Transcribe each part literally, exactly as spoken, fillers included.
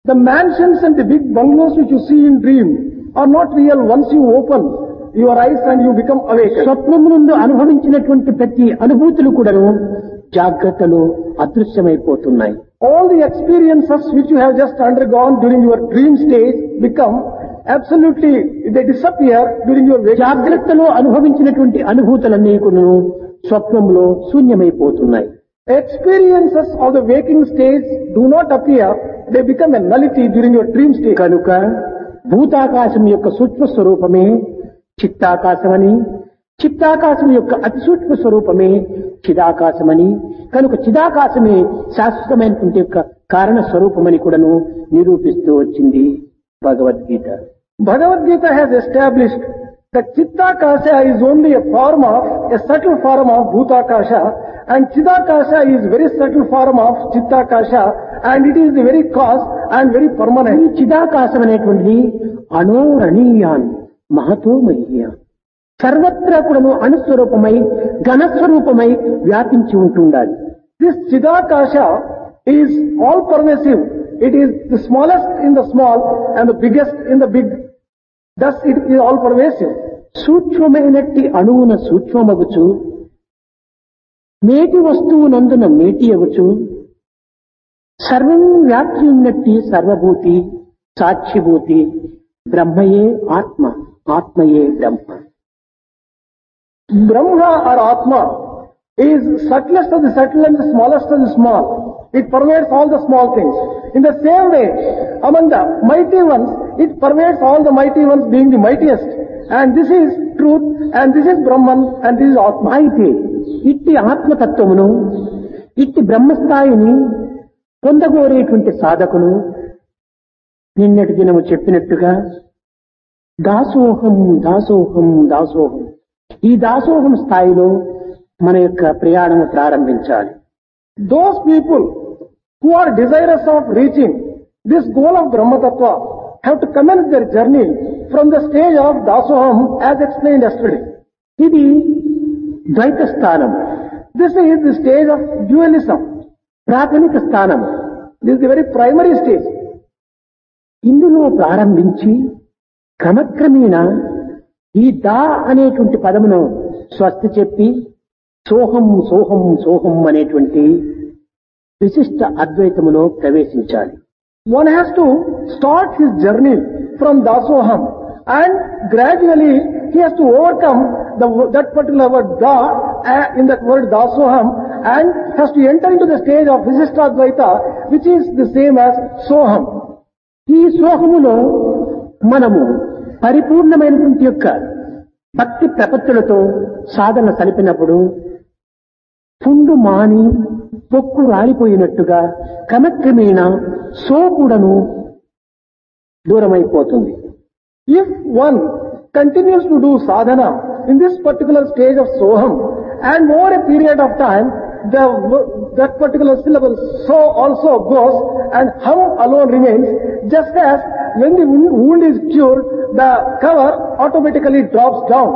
The mansions and the big bungalows which you see in dream are not real once you open your eyes and you become awakened. స్వప్నము నుండి అనుభవించినటువంటి ప్రతి అనుభూతులు కూడాను జాగ్రత్తలో అదృశ్యమైపోతున్నాయి. All the experiences which you have just undergone during your dream stage become absolutely, they disappear during your waking. జాగ్రత్తలో అనుభవించినటువంటి అనుభూతులన్నీ కూడాను స్వప్నంలో శూన్యమైపోతున్నాయి. Experiences of the waking stage do not appear, they become a nullity during your dream stage. కనుక భూతాకాశం యొక్క సూక్ష్మ స్వరూపమే చిత్తాకాశమని, చిత్తాకాశం యొక్క అతి సూక్ష్మ స్వరూపమే చిదాకాశమని, కనుక చిదాకాశమే శాశ్వతమైనటువంటి యొక్క కారణ స్వరూపమని కూడాను నిరూపిస్తూ వచ్చింది Bhagavad Gita. Bhagavad Gita has established that Chittakasha is only a form of, a subtle form of Bhutakasha, and Chidakasha is very subtle form of Chittakasha, and it is the very cause and very permanent. ఈ చిదాకాశం అనేటువంటిది అణోరణీయాన్ మహతో మహ్యాన్, సర్వత్రా కూడాను అణుస్వరూపమై ఘనస్వరూపమై వ్యాపించి ఉంటుండాలి. This Chidakasha is all pervasive. It is the smallest in the small and the biggest in the big. Thus it is all pervasive. సూక్ష్మమైనట్టి అణువున సూక్ష్మమగుచు, నేటి వస్తువునందున మేటి అగుచు, సర్వం వ్యాప్తి ఉన్నట్టి సర్వభూతి సాక్షిభూతి బ్రహ్మయే ఆత్మ, ఆత్మయే బ్రహ్మ. Brahma or Atma is subtlest of the subtle and the smallest of the small. It pervades all the small things. In the same way, among the mighty ones, it pervades all the mighty ones being the mightiest. And this is truth, and this is Brahman, and this is Atma. అయితే ఇట్టి ఆత్మతత్వమును, ఇట్టి బ్రహ్మస్థాయిని పొందగోరేటువంటి సాధకులు నిన్నటి దినము చెప్పినట్టుగా దాసోహం దాసోహం దాసోహం, ఈ దాసోహం స్థాయిలో మన యొక్క ప్రయాణము ప్రారంభించాలి. Those people who are desirous of reaching this goal of Brahma Tattva have to commence their journey from the stage of Dasoham as explained yesterday. ఇది ద్వైత స్థానం. This is the stage of dualism. ప్రాథమిక స్థానం. This is the very primary stage. ఇందులో ప్రారంభించి క్రమక్రమేణా ఈ దా అనేటువంటి పదమును స్వస్తి చెప్పి సోహం సోహం సోహం అనేటువంటి విశిష్ట అద్వైతములో ప్రవేశించాలి. One has to start his journey from Dasoham, and gradually he has to overcome the, that particular word da uh, in that word Dasoham, and has to enter into the stage of Visishtadvaita, which is the same as Soham. ఈ సోహములో మనము పరిపూర్ణమైనటువంటి యొక్క భక్తి ప్రపత్తులతో సాధన సలిపినప్పుడు పుండు మాని పొక్కు రాలిపోయినట్టుగా క్రమక్రమేణా so కూడాను దూరమైపోతుంది. If one continues to do sadhana in this particular stage of Soham, and over a period of time, the, that particular syllable so also goes and hum alone remains, just as when the wound is cured, the cover automatically drops down.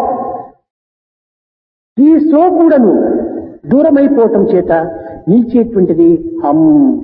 ఈ so కూడాను దూరమైపోవటం చేత నిలిచేటువంటిది హం.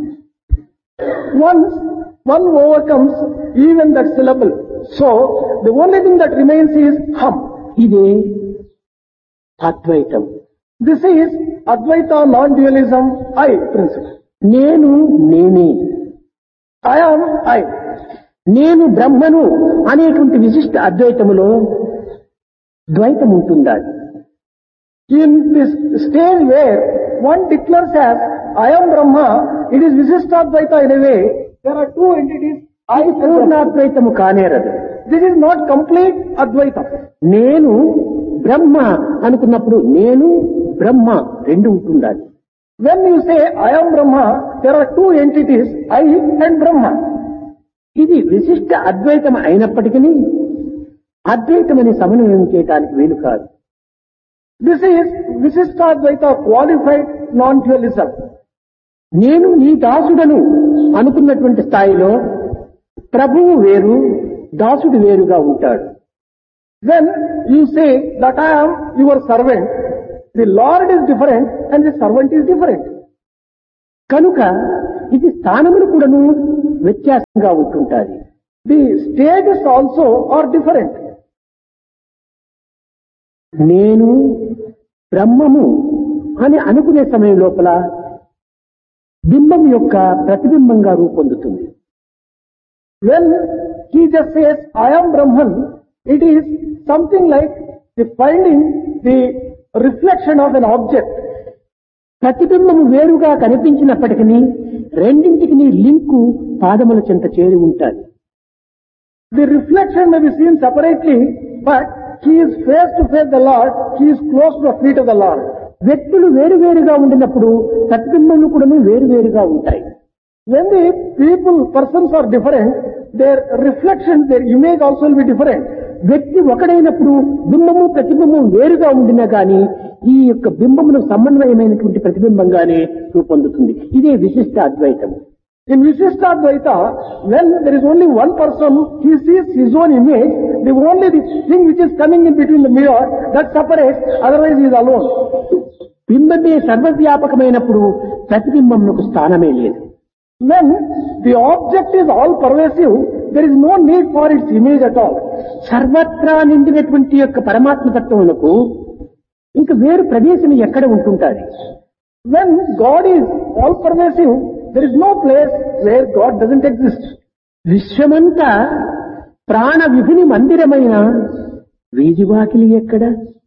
Once one overcomes even that syllable, so the only thing that remains is hum. ఇదే అద్వైతం. This is Advaita non-dualism I principle. నేను నేనే, I am I. నేను బ్రహ్మను అనేటువంటి విశిష్ట అద్వైతములో ద్వైతం ఉంటుందా? In this stage where one declares as I am Brahma, it is Visishtadvaita in a way. There are two entities. I ఇది పూర్ణాద్వైతము కానేరదు. This is not complete Advaita. నేను బ్రహ్మ అనుకున్నప్పుడు నేను బ్రహ్మ రెండు ఉంటుండాలి. When you say I am Brahma, there are two entities, I and Brahma. ఇది విశిష్ట అద్వైతం అయినప్పటికీ అద్వైతమని సమన్వయం చేయడానికి వీలు కాదు. This is Visishtadvaita qualified non-dualism. నేను నీ దాసుడను అనుకున్నటువంటి స్థాయిలో ప్రభువు వేరు, దాసుడు వేరుగా ఉంటాడు. When you say that I am your servant, the Lord is different and the servant is different. కనుక ఇది స్థానములు కూడాను వ్యత్యాసంగా ఉంటుంటాది. The stages also are different. నేను బ్రహ్మము అని అనుకునే సమయం లోపల బింబం యొక్క ప్రతిబింబంగా రూపొందుతుంది. When he just says, I am Brahman, it is something like the finding the reflection of an object. ప్రతిబింబము వేరుగా కనిపించినప్పటికీ రెండింటికి లింకు పాదముల చెంత చేరి ఉంటాయి. The reflection may be seen separately, but he is face to face the Lord, he is close to the feet of the Lord. వ్యక్తులు వేరువేరుగా ఉండినప్పుడు ప్రతిబింబములు కూడా వేరువేరుగా ఉంటాయి. When the people, persons are different, their reflection, their image also will be different. వ్యక్తి ఒకడైనప్పుడు బింబము ప్రతిబింబం వేరుగా ఉండినా గాని ఈ యొక్క బింబమును సమన్వయమైనటువంటి ప్రతిబింబంగానే రూపొందుతుంది. ఇదే విశిష్ట అద్వైతం. In Vishishtadvaita, when there is only one person, he sees his own image, the only the thing which is coming in between the mirror, that separates, otherwise he is alone. బింబమే సర్వవ్యాపకమైనప్పుడు ప్రతిబింబమునకు స్థానమే లేదు. When the object is all pervasive, there is no need for its image at all. సర్వత్రా నిండినటువంటి యొక్క పరమాత్మ తత్వమునకు ఇంకా వేరు ప్రదేశం ఎక్కడ ఉంటుంటారు? When God is all pervasive, there is no place where God doesn't exist. విశ్వమంతా ప్రాణ విభుని మందిరమైన వీధివాకిలి ఎక్కడ?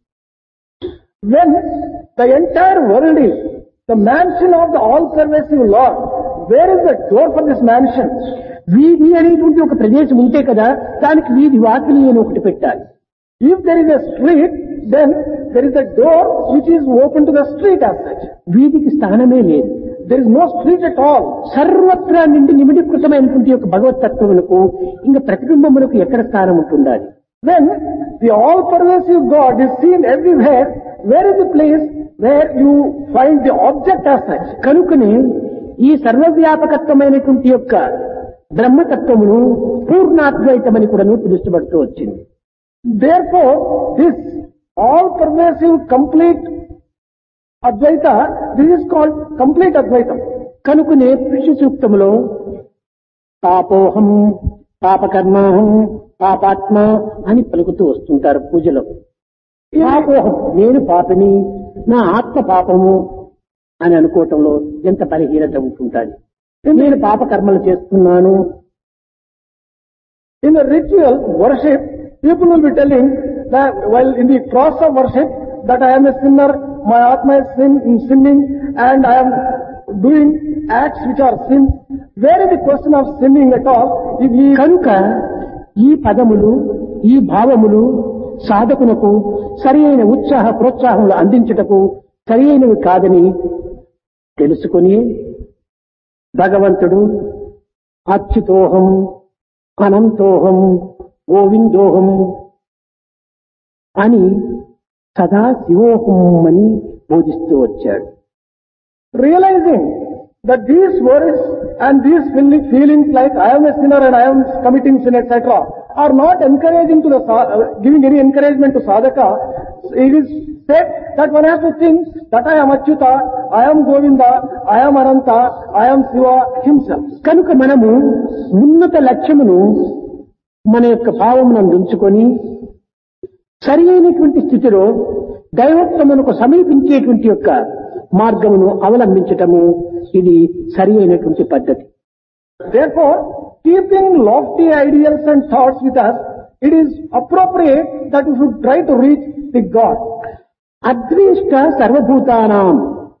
When the entire world is the mansion of the all-pervasive Lord, where is the door for this mansion? వీధి అనేటువంటి ఒక ప్రదేశం ఉంటే కదా దానికి వీధి వాకిలి అని ఒకటి పెట్టాలి. If there is a street, then there is a door which is open to the street as such. వీధికి స్థానమే లేదు. There is no street at all. సర్వత్రా నిండి నిమిడీకృతమైనటువంటి యొక్క భగవతత్వమునకు ఇంకా ప్రతిబింబమునకు ఎక్కడ స్థానం ఉంటుండాలి? When the all-pervasive God is seen everywhere, where is the place where you find the object as such? కనుకనే ఈ సర్వవ్యాపకత్వమైనటువంటి యొక్క బ్రహ్మతత్వమును పూర్ణాద్వైతమని కూడా పిలుస్తబడుతూ వచ్చింది. Therefore, this all-pervasive, complete Advaita, this is called complete Advaitam. కనుకనే పురుష సూక్తములో పాపోహం పాపకర్మాహం పాపాత్మ అని పలుకుతూ వస్తుంటారు పూజలో. పాపోహం నేను పాపిని, నా ఆత్మ పాపము అని అనుకోవటంలో ఎంత బలహీనత ఉంటుంటుంది. నేను పాపకర్మలు చేస్తున్నాను. In the ritual worship, people will be telling that while in the process of worship that I am a sinner, my Atma is sin, sinning, and I am doing acts which are sins. Where is the question of sinning at all? If he కనుక ఈ పదములు ఈ భావములు సాధకునకు సరి అయిన ఉత్సాహ ప్రోత్సాహములు అందించుటకు సరి అయినవి కాదని తెలుసుకుని భగవంతుడు అచ్యుతోహం అనంతోహం గోవిందోహం అని సదా శివోహం అని బోధిస్తూ వచ్చాడు. Realizing that these words and these feelings like I am a sinner and I am committing sin, et cetera, are not encouraging to the giving any encouragement to sadhaka, it is said that one has to think that I am Achyuta, I am Govinda, I am Ananta, I am Shiva himself. కనుక మనము ఉన్నత లక్ష్యమును మన యొక్క భావమునందు ఉంచుకొని సరి అయినటువంటి స్థితిలో దైవత్వమునకు సమీపించేటువంటి యొక్క మార్గమును అవలంబించటము ఇది సరి అయినటువంటి పద్ధతి. Therefore, keeping lofty ideals and thoughts with us, it is appropriate that we should try to reach the God. అద్వేష్ట సర్వభూతానాం.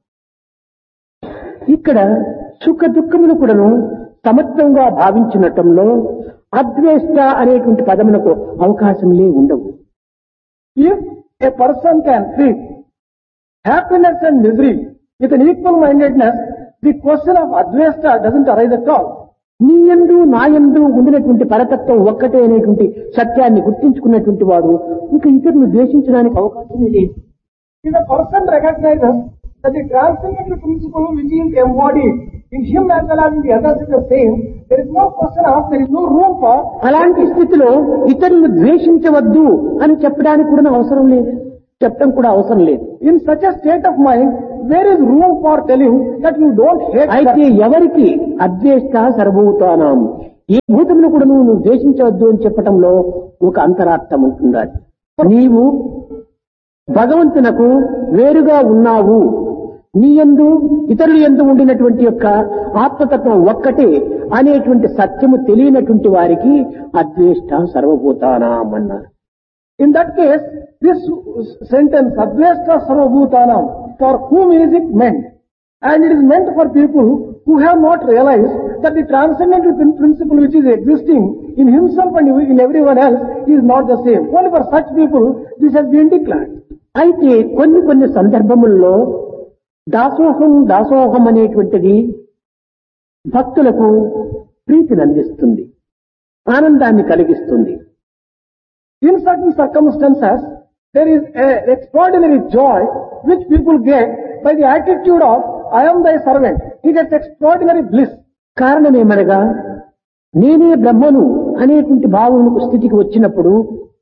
ఇక్కడ సుఖ దుఃఖములు కూడాను సమత్వంగా భావించినటంలో అద్వేష్ట అనేటువంటి పదమునకు అవకాశంలే ఉండవు. If a person can treat happiness and misery with an equal mindedness, the question of advesta doesn't arise at all. నీ యందు నా యందు ఉండినటువంటి పరతత్వం ఒక్కటే అనేటువంటి సత్యాన్ని గుర్తించుకున్నటువంటి వాడు ఇంకా ఇతరులను ద్వేషించడానికి అవకాశమే లేదు. If a person recognizes that the transcendental principle which is embodied in him as well as in the others is the same, there is no question of, there is no room for. అలాంటి స్థితిలో ఇతరులను ద్వేషించవద్దు అని చెప్పడానికి కూడా అవసరం లేదు. చెప్పడం కూడా అవసరం లేదు. In such a state of mind, there is room for telling that you don't hate అయితే that. ఎవరికి అద్వేష్ట సర్వభూతానాం, ఏ భూతమును కూడా నువ్వు నువ్వు ద్వేషించవద్దు అని చెప్పటంలో ఒక అంతరార్థం ఉంటుందా. నీవు భగవంతునకు వేరుగా ఉన్నావు, నీ యందు ఇతరుల యందు ఉండినటువంటి యొక్క ఆత్మతత్వం ఒక్కటే అనేటువంటి సత్యము తెలియనటువంటి వారికి అద్వేష్ట సర్వభూతానాం అన్నారు. In that case, this sentence, Advesta Sarvabhutanam, for whom is it meant? And it is meant for people who have not realized that the transcendental prin- principle which is existing in himself and in everyone else is not the same. Only for such people, this has been declared. అయితే కొన్ని కొన్ని సందర్భముల్లో దాసోహం దాసోహం అనేటువంటిది భక్తులకు ప్రీతిని అందిస్తుంది, ఆనందాన్ని కలిగిస్తుంది. In certain circumstances, there is an extraordinary joy which people get by the attitude of, I am thy servant. He gets extraordinary bliss. కారణమేమనగా నేనే బ్రహ్మను అనేటువంటి భావమునకు స్థితికి వచ్చినప్పుడు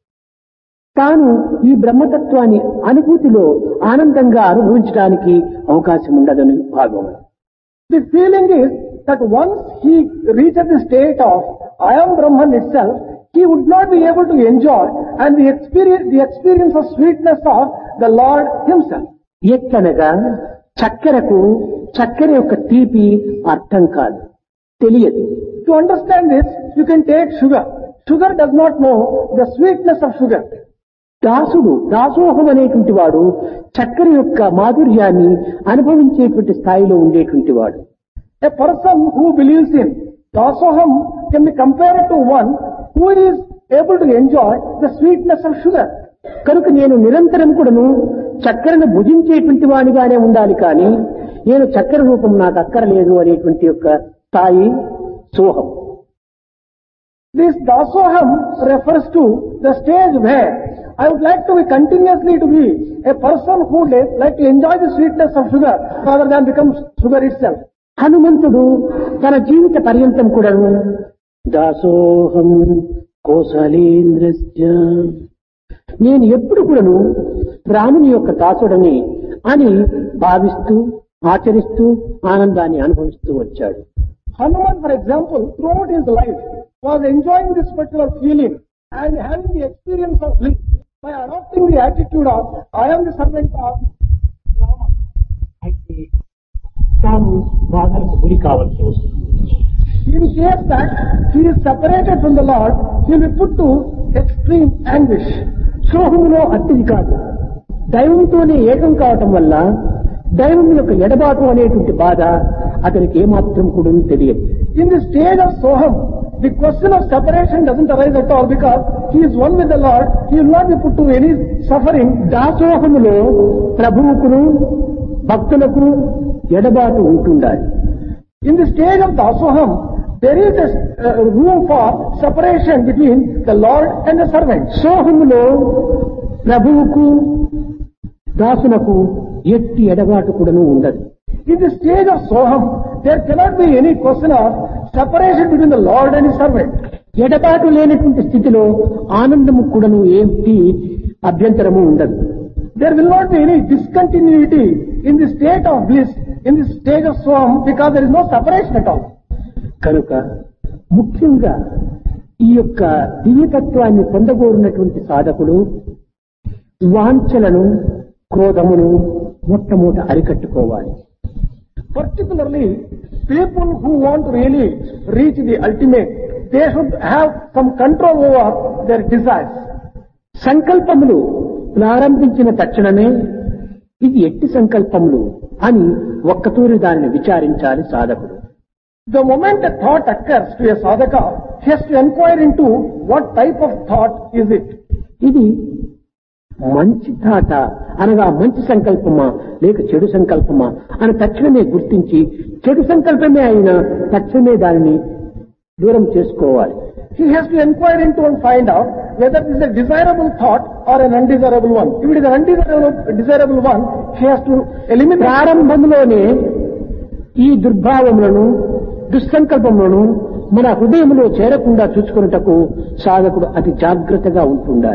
తాను ఈ బ్రహ్మతత్వాన్ని అనుభూతిలో ఆనందంగా అనుభవించడానికి అవకాశం ఉండదని భావం. The feeling is that once he reaches the state of, I am Brahman itself, he would not be able to enjoy and the experience, the experience of sweetness of the Lord himself. ఎట్లనగా చక్కెరకు చక్కెర యొక్క తీపి అర్థం కాదు, తెలియదు. To understand this, you can take sugar. Sugar does not know the sweetness of sugar. దాసుడు దాసోహం అనేటువంటి వాడు చక్కెర యొక్క మాధుర్యాన్ని అనుభవించేటువంటి స్థాయిలో ఉండేటువంటి వాడు. A person who believes in dasoham can be compared to one who is able to enjoy the sweetness of sugar. కనుక నేను నిరంతరం కూడాను చక్కెరను భుజించేటువంటి వాడిగానే ఉండాలి, కానీ నేను చక్కెర రూపం నాకు అక్కరలేదు అనేటువంటి యొక్క స్థాయి సోహం. This dasoham refers to the stage where I would like to be continuously to be a person who would like to enjoy the sweetness of sugar rather than become sugar itself. హనుమంతుడు తన జీవిత పర్యంతం కూడాను దాసోహం కోసలేంద్రస్య, నేను ఎప్పుడు కూడాను రాముని యొక్క దాసుడని అని భావిస్తూ ఆచరిస్తూ ఆనందాన్ని అనుభవిస్తూ వచ్చాడు. Hanuman, for example, throughout his life was enjoying this particular feeling and having the experience of bliss by adopting the attitude of, I am the servant of Rama. అయితే తాను బాధలకు గురి కావాల్సి వస్తుంది. In case that he is separated from the Lord, he will be put to extreme anguish. సోహములో అత్తిది కాదు, దైవంతోనే ఏకం కావటం వల్ల దైవం యొక్క ఎడబాటు అనేటువంటి బాధ అతనికి ఏమాత్రం కూడా తెలియదు. In the stage of Soham, the question of separation doesn't arise at all because he is one with the Lord. He will not be put to any suffering. దాసోహములో ప్రభువుకును భక్తులకు ఎడబాటు ఉంటుండాలి. In the stage of Dasoham, there is a uh, room for separation between the Lord and the servant. సోహములో ప్రభువుకు దాసునకు ఎట్టి ఎడబాటు కూడాను ఉండదు. In the stage of Soham, there cannot be any question of separation between the Lord and his servant. ఎడబాటు లేనటువంటి స్థితిలో ఆనందము కూడాను ఏమిటి అభ్యంతరము ఉండదు. There will not be any discontinuity in the state of bliss, in the stage of Soham, because there is no separation at all. కనుక ముఖ్యంగా ఈ యొక్క దివ్యతత్వాన్ని పొందగోరినటువంటి సాధకులు వాంఛలను క్రోధమును మొట్టమొదట అరికట్టుకోవాలి. Particularly, people who want to really reach the ultimate, they should have some control over their desires. సంకల్పములు ప్రారంభించిన తక్షణమే ఇది ఎట్టి సంకల్పములు అని ఒక్కతూరి దానిని విచారించాలి సాధకుడు. The moment a thought occurs to a sadhaka, he has to inquire into what type of thought is it. ఇది మంచి థాట అనగా మంచి సంకల్పమా లేక చెడు సంకల్పమా అని తక్షణమే గుర్తించి చెడు సంకల్పమే అయినా తక్షణమే దానిని దూరం చేసుకోవాలి. He has to inquire into and find out whether it is a desirable thought or an undesirable one. If it is an undesirable desirable one, he has to eliminate. ప్రారంభంలోనే ఈ దుర్భావములను దుస్సంకల్పములను మన హృదయంలో చేరకుండా చూసుకున్నటకు సాధకుడు అతి జాగ్రత్తగా ఉంటుండాలి.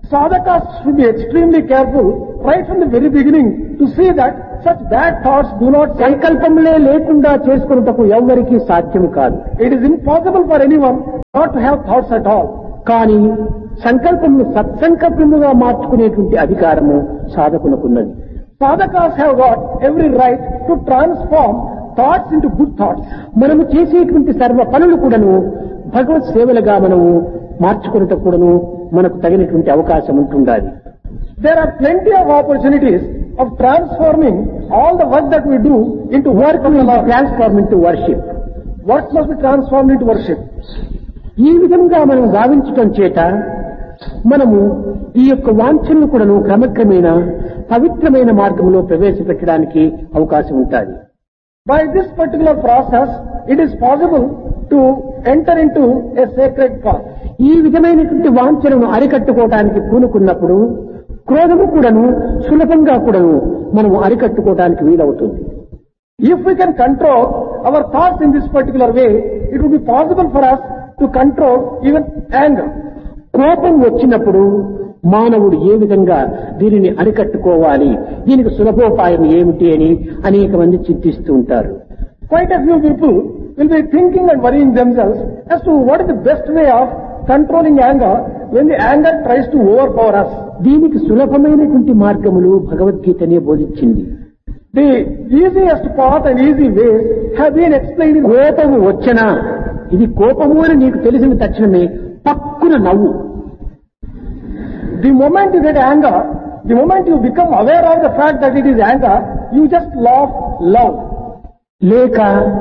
Sadhakas should be extremely careful right from the very beginning to see that such bad thoughts do not take. సంకల్పములే లేకుండా చేసుకున్నటకు ఎవ్వరికీ సాధ్యం కాదు. It is impossible for anyone not to have thoughts at all. కానీ సంకల్పమును సత్సంకల్పముగా మార్చుకునేటువంటి అధికారము సాధకునకున్నది. Sadhakas have got every right to transform thoughts into good thoughts. మనము చేసేటువంటి సర్వ పనులు కూడాను భగవత్ సేవలుగా మనము మార్చుకున్నట్టు కూడాను మనకు తగినటువంటి అవకాశం ఉంటుండాలి. There are plenty of opportunities of transforming all the work that we do into work of the Lord. Transform into worship. Work must be transformed into worship. ఈ విధంగా మనం భావించటం చేత మనము ఈ యొక్క వాంఛలను కూడాను క్రమక్రమేణా పవిత్రమైన మార్గంలో ప్రవేశపెట్టడానికి అవకాశం ఉంటుంది. By this particular process, it is possible to enter into a sacred path. ఈ విధమైనటువంటి వాంఛలను అరికట్టుకోవడానికి పూనుకున్నప్పుడు క్రోధము కూడాను సులభంగా కూడాను మనము అరికట్టుకోవడానికి వీలవుతుంది. If we can control our thoughts in this particular way, it would be possible for us to control even anger. కోపం వచ్చినప్పుడు మానవుడు ఏ విధంగా దీనిని అరికట్టుకోవాలి, దీనికి సులభోపాయం ఏమిటి అని అనేక మంది చింతిస్తూ ఉంటారు. Quite a few people will be thinking and worrying themselves as to what is the best way of controlling anger when the anger tries to overpower us. దీనికి సులభమైనటువంటి మార్గములు భగవద్గీతనే బోధించింది. The easiest path and easy ways have been explained in. కోపము వచ్చనా, ఇది కోపము అని నీకు తెలిసిన తక్షణమే పక్కున నవ్వు. The moment you get anger, the moment you become aware of the fact that it is anger, you just laugh loud. లేక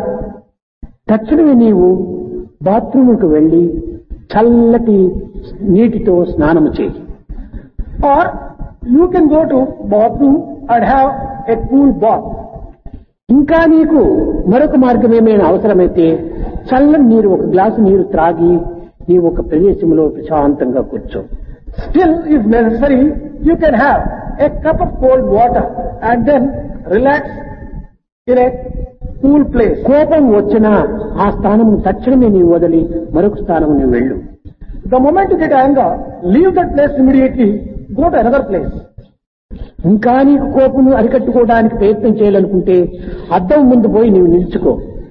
తక్షణమే నీవు బాత్రూముకు వెళ్లి చల్లటి నీటితో స్నానము చేయి. Or you can go to bathroom and have a cool bath. ఇంకా నీకు మరొక మార్గం ఏమైనా అవసరమైతే చల్లని నీరు ఒక గ్లాసు నీరు త్రాగి నీవు ఒక ప్రదేశంలో ప్రశాంతంగా కూర్చో. Still, if necessary, you can have a cup of cold water and then relax in a cool place. కోపం వచ్చినా ఆ స్థానము తక్షణమే నీవు వదిలి మరొక స్థానము నీవు వెళ్ళు. The moment you get anger, leave that place immediately, go to another place. ఇంకా నీకు కోపము అరికట్టుకోవడానికి ప్రయత్నం చేయాలనుకుంటే అద్దం ముందు పోయి నీవు నిలుచుకో.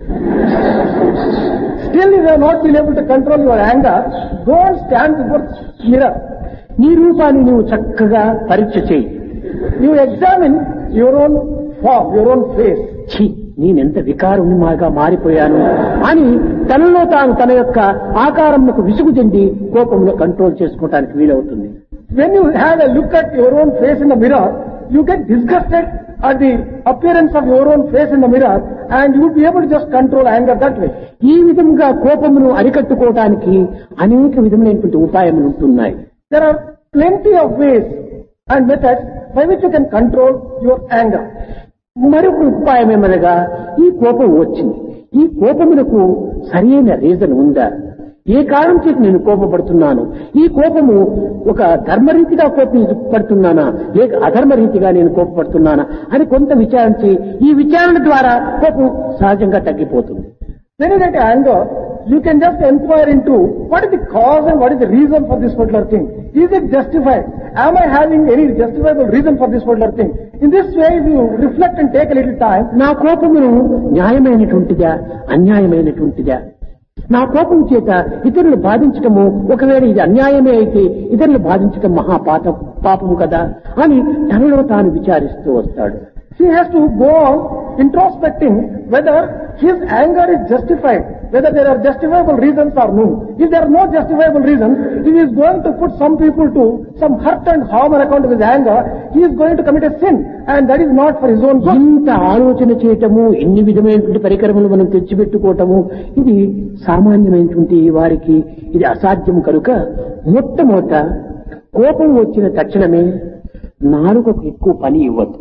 Still, if you have not been able to control your anger, go and stand before mirror. నీ రూపాన్ని నీవు చక్కగా పరీక్ష చేయి. You examine your own form, your own face. ఛీ, నేనెంత వికారునిగా మారిపోయాను అని తనలో తాను తన యొక్క ఆకారంకు విసుగు చెంది కోపంలో కంట్రోల్ చేసుకోవడానికి వీలవుతుంది. When you have a look at your own face in the mirror, you get disgusted at the appearance of your own face in the mirror and you would be able to just control anger that way. ఈ విధంగా కోపమును అరికట్టుకోవడానికి అనేక విధమైనటువంటి ఉపాయములు ఉంటున్నాయి. There are plenty of ways and methods by which you can control your anger. మరొక ఉపాయం ఏమనగా ఈ కోపం వచ్చింది, ఈ కోపమునకు సరైన రీజన్ ఉందా, ఏ కారణం చేసి నేను కోపపడుతున్నాను, ఈ కోపము ఒక ధర్మరీతిగా కోపపడుతున్నానా లేక అధర్మ రీతిగా నేను కోపపడుతున్నానా అని కొంత విచారించి ఈ విచారణ ద్వారా కోపం సహజంగా తగ్గిపోతుంది. When you get anger, you can just inquire into what is the cause and what is the reason for this particular thing. Is it justified? Am I having any justifiable reason for this particular thing? In this way, if you reflect and take a little time, నా కోపమును న్యాయమైనటువంటిదా అన్యాయమైనటువంటిదా, నా కోపం చేత ఇతరులు బాధించటము ఒకవేళ ఇది అన్యాయమే అయితే ఇతరులు బాధించటం మహాపాత పాపము కదా అని తనలో తాను విచారిస్తూ వస్తాడు. he has to go on introspecting whether his anger is justified, whether there are justifiable reasons or no. If there are no justifiable reasons, he is going to put some people to some hurt and harm on account of his anger. He is going to commit a sin and that is not for his own good. ఇంత ఆలోచన చేయటము, ఎన్ని విధమైనటువంటి పరికరములు మనం తెచ్చిపెట్టుకోవటము ఇది సామాన్యమైనటువంటి వారికి ఇది అసాధ్యము కనుక మొట్టమొదట కోపం వచ్చిన తక్షణమే నాలుకకు ఎక్కువ పని ఇవ్వద్దు.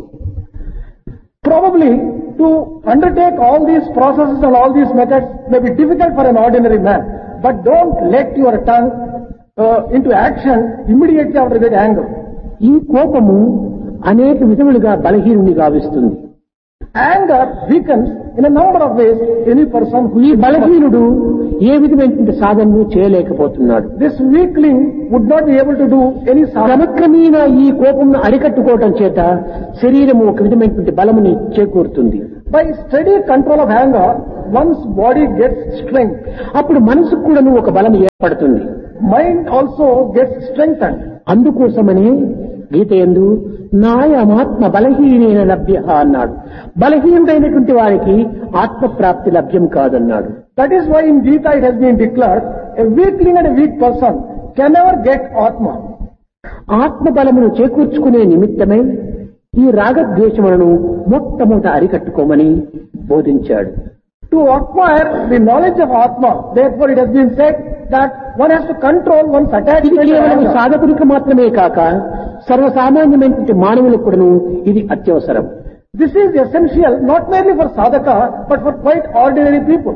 Probably to undertake all these processes and all these methods may be difficult for an ordinary man, but don't let your tongue uh, into action immediately after you get anger. ఈ కోపము అనేక విధములుగా బలహీనుని గావిస్తుంది. Anger weakens in a number of ways any person who ఈ బలహీనుడు ఏ విధమైనటువంటి సాధనను చేయలేకపోతున్నాడు. This weakling would not be able to do any sadhana. క్రమక్రమేణ ఈ కోపంను అరికట్టుకోవటం చేత శరీరము ఒక విధమైనటువంటి బలముని చేకూరుతుంది. By steady control of anger, one's body gets strength. అప్పుడు మనసుకు కూడాను ఒక బలం ఏర్పడుతుంది. Mind also gets strengthened. అందుకోసమని గీత యందు నాయమాత్మ బలహీనైన లభ్య అన్నాడు. బలహీనుడైనటువంటి వారికి ఆత్మప్రాప్తి లభ్యం కాదన్నాడు. That is why in Gita it has been declared, a weakling and a weak person can never get Atma. ఆత్మ బలమును చేకూర్చుకునే నిమిత్తమై ఈ రాగద్వేషములను మొట్టమొదట అరికట్టుకోమని బోధించాడు. To acquire the knowledge of Atma, therefore it has been said that one has to control one's ఇది attachment to కేవలం anger. సాధకునికి మాత్రమే కాక సర్వసామాన్యమైనటువంటి మానవులకు కూడాను ఇది అత్యవసరం. This is essential not merely for sadhaka but for quite ordinary people.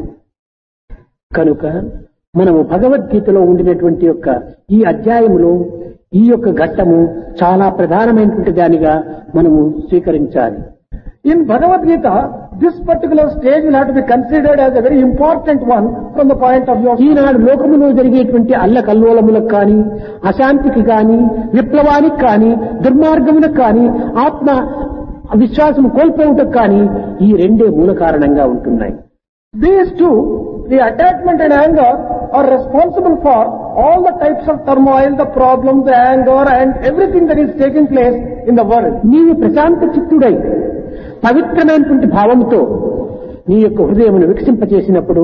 కనుక మనము భగవద్గీతలో ఉండినటువంటి యొక్క ఈ అధ్యాయములో ఈ యొక్క ఘట్టము చాలా ప్రధానమైనటువంటి దానిగా మనము స్వీకరించాలి. In Bhagavad Gita, this particular stage will have to be considered as a very important one from the point of view of ఈనాడు లోకములో జరిగేటువంటి అల్లకల్లోలములకు కానీ అశాంతికి కానీ విప్లవానికి కానీ దుర్మార్గములకు కానీ ఆత్మ విశ్వాసం కోల్పోవటకు కానీ ఈ రెండే మూల కారణంగా ఉంటున్నాయి. These two, the attachment and anger, are responsible for all the types of turmoil, the problems, the anger and everything that is taking place in the world. నీవు ప్రశాంత చిత్తుడై పవిత్రమైనటువంటి భావంతో నీ యొక్క హృదయమును వికసింపచేసినప్పుడు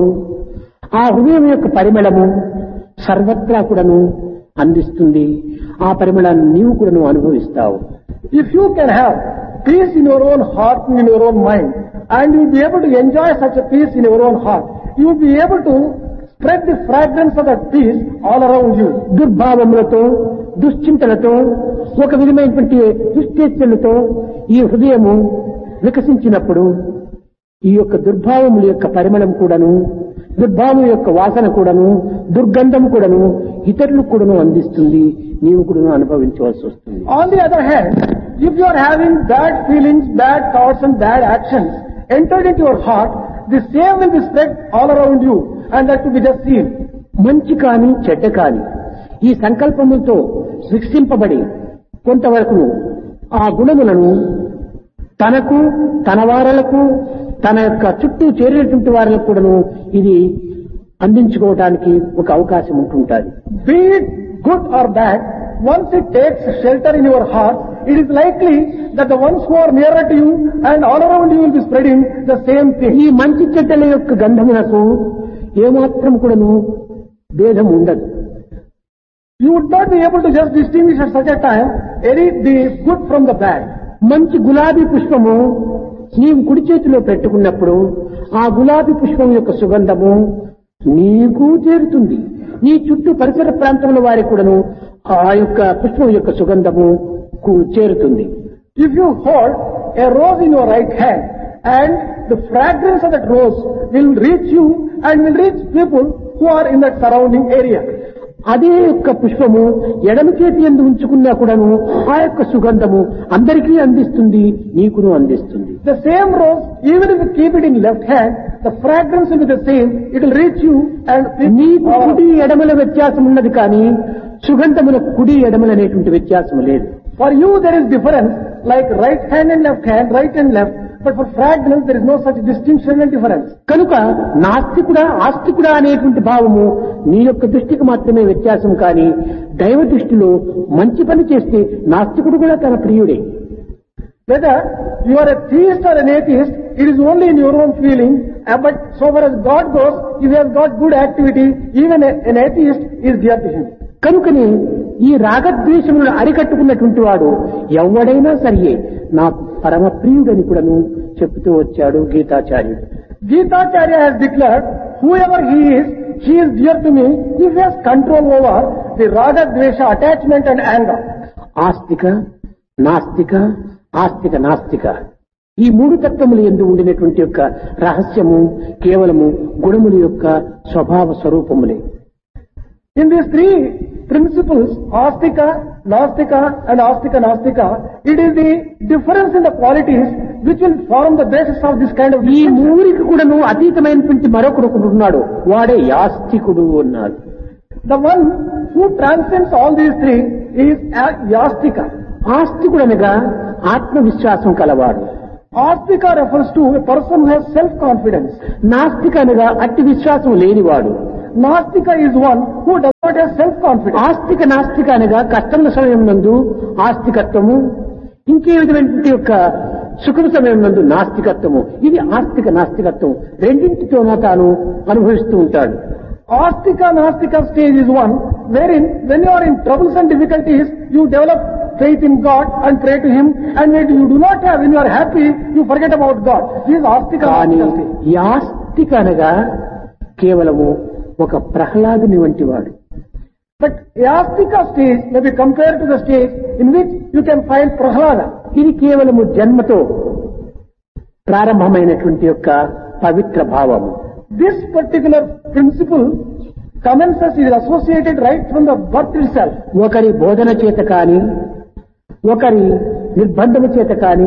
ఆ హృదయం యొక్క పరిమళము సర్వత్రా కూడాను అందిస్తుంది. ఆ పరిమళాన్ని నీవు కూడాను అనుభవిస్తావు. If you can have peace in your own heart and in your own mind, and you will be able to enjoy such a peace in your own heart, you will be able to spread the fragrance of that peace all around you. దుర్భావములతో దుశ్చింతలతో ఒక విధమైనటువంటి దుశ్చేష్టలతో ఈ హృదయము వికసించినప్పుడు ఈ యొక్క దుర్భావముల యొక్క పరిమళం కూడాను దుర్భావం యొక్క వాసన కూడాను దుర్గంధం కూడాను ఇతరులకు కూడాను అందిస్తుంది. నీవు కూడాను అనుభవించవలసి వస్తుంది. On the other hand, if you are having bad feelings, bad thoughts and bad actions entered into your heart, the same will be spread all around you and that will be just seen. మంచి కాని చెడ్డ కాని ఈ సంకల్పములతో శిక్షింపబడి కొంతవరకు ఆ గుణములను తనకు తన వారలకు తన యొక్క చుట్టూ చేరినటువంటి వారికి కూడాను ఇది అందించుకోవడానికి ఒక అవకాశం ఉంటుంటుంది. Be it good or bad, once it takes shelter in your heart, it is likely that the ones who are nearer to you and all around you will be spreading the same thing. ఈ మంచి చెడ్డల యొక్క గంధమునకు ఏమాత్రం కూడాను భేదం ఉండదు. You would not be able to just distinguish at such a time any the good from the bad. మంచి గులాబీ పుష్పము నీవు కుడి చేతిలో పెట్టుకున్నప్పుడు ఆ గులాబీ పుష్పం యొక్క సుగంధము నీకు చేరుతుంది. నీ చుట్టూ పరిసర ప్రాంతంలో వారికి కూడాను ఆ యొక్క పుష్పం యొక్క సుగంధము చేరుతుంది. If you hold a rose in your right hand and the fragrance of that rose will reach you and will reach people who are in that surrounding area. అదే యొక్క పుష్పము ఎడమ చేతి యందు ఉంచుకున్నా కూడాను ఆ యొక్క సుగంధము అందరికీ అందిస్తుంది, నీకును అందిస్తుంది. The same rose, even if you keep it in left hand, the fragrance will be the same. It will reach you and నీకు కుడి ఎడమల వ్యత్యాసం ఉన్నది కానీ సుగంధములకు కుడి ఎడమల అనేటువంటి వ్యత్యాసం లేదు. For you there is difference like right hand and left hand, right and left, but for fragrance there is no such distinction and difference. కనుక నాస్తికుడా ఆస్తికుడా అనేటువంటి భావము నీ యొక్క దృష్టికి మాత్రమే వ్యత్యాసం కానీ దైవ దృష్టిలో మంచి పని చేస్తే నాస్తికుడు కూడా తన ప్రియుడే. Whether you are a theist or an atheist, it is only in your own feeling, but so far as God goes, if you have got good activity, even an atheist is dear to him. కనుకని ఈ రాగద్వేషములను అరికట్టుకున్నటువంటి వాడు ఎవడైనా సరియే నాకు పరమ ప్రియుడని కూడాను చెప్తూ వచ్చాడు గీతాచార్యుడు. Gitacharya has declared, whoever he is, he is dear to me if he has control over the raga, dvesha, attachment and anger. ఆస్తిక నాస్తిక ఆస్తిక నాస్తిక ఈ మూడు తత్వములు యందు ఉండినటువంటి యొక్క రహస్యము కేవలము గుణముల యొక్క స్వభావ స్వరూపములే. In these three principles, astika, nastika and astika nastika, it is the difference in the qualities which will form the basis of this kind of ఈ distinction. మూరికి కూడాను అతీతమైనటువంటి మరొకడు ఒకడు ఉన్నాడు, వాడే యాస్తికుడు అన్నాడు. The one who transcends all these three is a- Yastika. ఆస్తికుడు అనగా ఆత్మవిశ్వాసం కలవాడు. Astika refers to a person who has self-confidence. నాస్తిక అనగా అట్టి విశ్వాసం లేనివాడు. Nastika is one who does not have self-confidence. ఆస్తిక నాస్తిక అనగా కష్టముల సమయం నందు ఆస్తికత్వము, ఇంకే విధమైనటువంటి యొక్క సుఖం సమయం నందు నాస్తికత్వము. ఇది ఆస్తిక నాస్తికత్వం రెండింటితోనూ తాను అనుభవిస్తూ ఉంటాడు. Astika Nastika stage is one wherein when you are in troubles and difficulties, you develop faith in God and pray to Him, and when you do not have, when you are happy, you forget about God. This is Astika కానీ Nastika stage. ఈ ఆస్తిక అనగా కేవలము ఒక ప్రహ్లాదుని వంటి వాడు. But Astika stage may be compared to the stage in which you can find Prahlada. ఇది కేవలము జన్మతో ప్రారంభమైనటువంటి యొక్క పవిత్ర భావము. This particular principle commences, is associated right from the birth itself. ఒకరి బోధన చేత కాని ఒకరి నిర్బంధము చేత కాని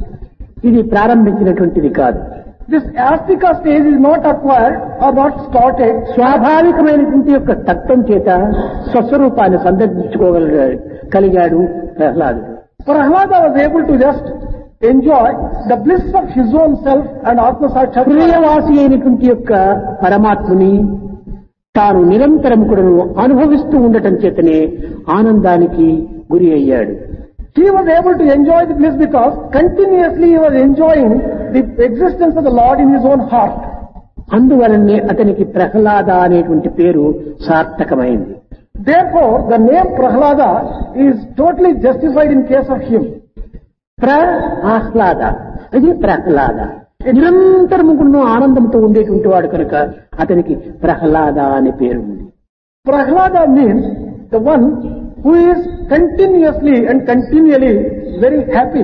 ఇది ప్రారంభించినటువంటిది కాదు. This Astika stage is not acquired or not started. స్వాభావికమైనటువంటి యొక్క తత్వం చేత స్వస్వరూపాన్ని సందర్శించుకోగలిగాడు కలిగాడు ప్రహ్లాదుడు. Prahlada was able to just enjoy the bliss of his own self and Atma Sakshatkara. ప్రియవాసి అయినటువంటి యొక్క పరమాత్మని తాను నిరంతరం కూడా అనుభవిస్తూ ఉండటం చేతనే ఆనందానికి గురి అయ్యాడు. He was able to enjoy the bliss because continuously he was enjoying the existence of the Lord in his own heart. అందువలనే అతనికి ప్రహ్లాద అనేటువంటి పేరు సార్థకమైంది. Therefore, the name Prahlada is totally justified in case of him. ప్ర ఆహ్లాద, అది ప్రహ్లాద. నిరంతరము కూడా ఆనందంతో ఉండేటువంటి వాడు కనుక అతనికి ప్రహ్లాద అనే పేరు ఉంది. Prahlada means the one who is continuously and continually very happy.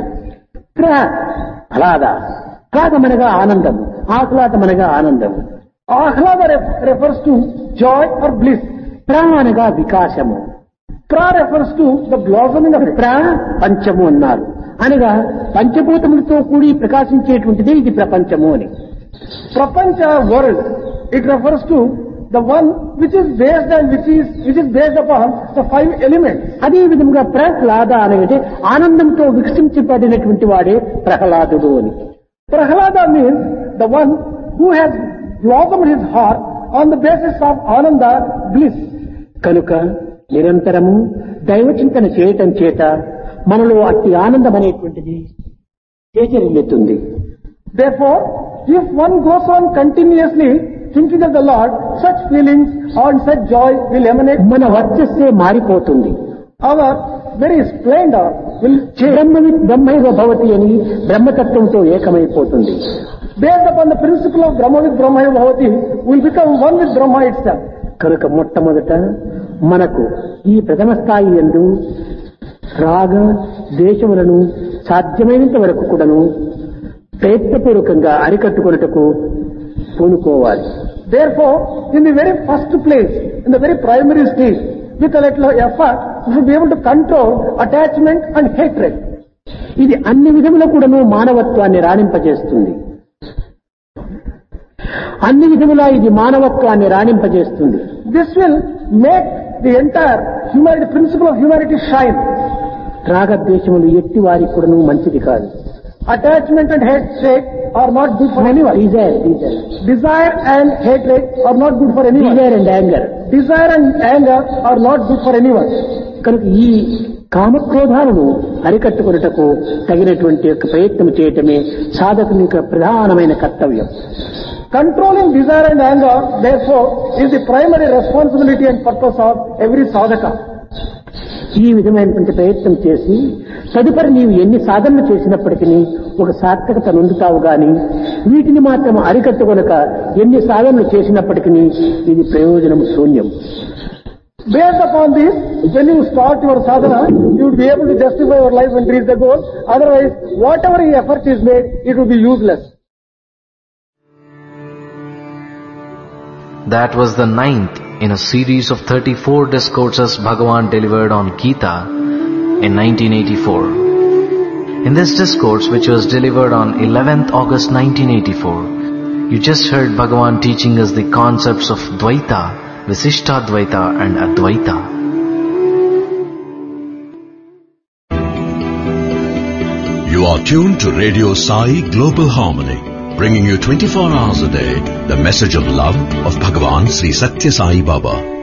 Prahlada, ఆహ్లాదమనగా ఆనందం, ఆహ్లాదమనగా ఆనందం. Ahlada ref- refers to joy or bliss. ప్ర అనగా వికాసము, Pra refers to the blossoming of it. ప్ర పంచము అన్నారు అనగా పంచభూతములతో కూడి ప్రకాశించేటువంటిదే ఇది ప్రపంచము అని. Prapancha world, it refers to the one which is based and which is which is based upon the five elements. అదే విధముగా ప్రహ్లాద అనేది ఆనందంతో వికసించబడినటువంటి వాడే ప్రహ్లాదుడు అని. Prahlada means the one who has blossomed his heart on the basis of Ananda, bliss. కనుక నిరంతరము దైవ చింతన చేయటం చేత మనలో అట్టి ఆనందం అనేటువంటిది చేచరిల్లుతుంది. Therefore, if one goes on continuously thinking of the Lord, such feelings and such joy will emanate. మన వర్చస్సే మారిపోతుంది. Our very splendor will change. బ్రహ్మవిత్ బ్రహ్మైవ భవతి అని బ్రహ్మతత్వంతో ఏకమైపోతుంది. Based upon the principle of Brahma with Brahma Bhavati, will become one with Brahma itself. కనుక మొట్టమొదట మనకు ఈ ప్రథమ స్థాయి యందు రాగ ద్వేషములను సాధ్యమైనంత వరకు కూడాను ప్రయత్నపూర్వకంగా అరికట్టుకొనుటకు పూనుకోవాలి. Therefore, in the very first place, in the very primary stage, with a little effort, we should be able to control attachment and hatred. ఇది అన్ని విధముల కూడాను మానవత్వాన్ని రాణింపజేస్తుంది. అన్ని విధములా ఇది మానవత్వాన్ని రాణింపజేస్తుంది. This will make the entire humanity, principle of humanity shine. రాగద్వేషములు ఎట్టి వారికి కూడాను మంచిది కాదు. Attachment and hatred are not good for anyone. Desire desire Desire and hatred are not good for anyone. Desire and anger. Desire and anger are not good for anyone. కనుక ఈ కామక్రోధాలను అరికట్టుకొనుటకు తగినటువంటి యొక్క ప్రయత్నం చేయటమే సాధకుని యొక్క ప్రధానమైన కర్తవ్యం. Controlling desire and anger, therefore, is the primary responsibility and purpose of every sadhaka. ఈ విధమైనటువంటి ప్రయత్నం చేసి తదుపరి నీవు ఎన్ని సాధనలు చేసినప్పటికీ ఒక సార్థకత నొందుతావు గాని వీటిని మాత్రం అరికట్టుకొనక ఎన్ని సాధనలు చేసినప్పటికీ ఇది ప్రయోజనం శూన్యం. Based upon this, when you start your sadhana, you would be able to justify your life and reach the goal. Otherwise, whatever effort is made, it would be useless. That was the ninth in a series of thirty-four discourses Bhagavan delivered on Gita in nineteen eighty-four. In this discourse, which was delivered on eleventh August nineteen eighty-four, you just heard Bhagavan teaching us the concepts of Dvaita, Visishtadvaita and Advaita. You are tuned to Radio Sai Global Harmony, bringing you twenty-four hours a day the message of love of Bhagavan Sri Satya Sai Baba.